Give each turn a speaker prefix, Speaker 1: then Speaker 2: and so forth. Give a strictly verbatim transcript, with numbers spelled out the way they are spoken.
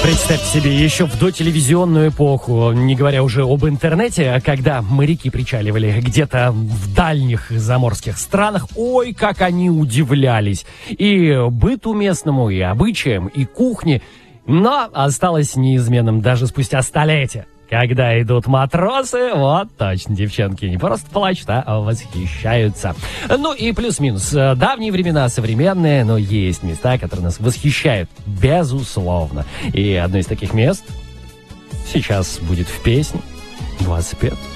Speaker 1: Представьте себе, еще в дотелевизионную эпоху, не говоря уже об интернете, когда моряки причаливали где-то в дальних заморских странах, ой, как они удивлялись и быту местному, и обычаям, и кухне, но осталось неизменным даже спустя столетия. Когда идут матросы, вот точно, девчонки не просто плачут, а восхищаются. Ну и плюс-минус. Давние времена, современные, но есть места, которые нас восхищают, безусловно. И одно из таких мест сейчас будет в песне «Велосипед».